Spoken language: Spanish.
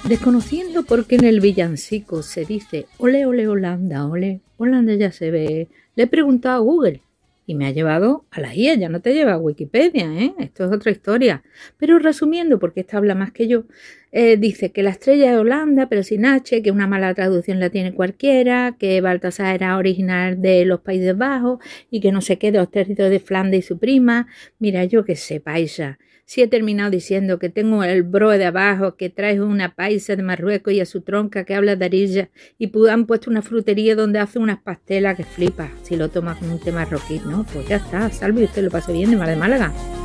Desconociendo por qué en el villancico se dice ole, ole, Holanda, ole, Holanda ya se ve, le he preguntado a Google y me ha llevado a la guía, ya no te lleva a Wikipedia, ¿eh? Esto es otra historia. Pero resumiendo, porque esta habla más que yo, dice que la estrella es Holanda, pero sin H, que una mala traducción la tiene cualquiera, que Baltasar era original de los Países Bajos y que no sé qué, de los territorios de Flandes y su prima. Mira, yo qué sé, paisa. Si he terminado diciendo que tengo el bro de abajo, que trae una paisa de Marruecos y a su tronca que habla de arilla y han puesto una frutería donde hace unas pastelas que flipa si lo tomas con un té marroquí, ¿no? Pues ya está, salve y usted lo pase bien de Mar de Málaga.